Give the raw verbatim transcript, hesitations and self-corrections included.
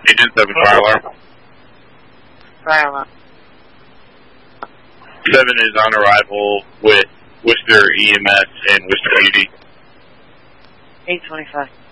Agent seven, fire alarm. Fire alarm. seven is on arrival with Worcester E M S and Worcester P D. eight twenty-five.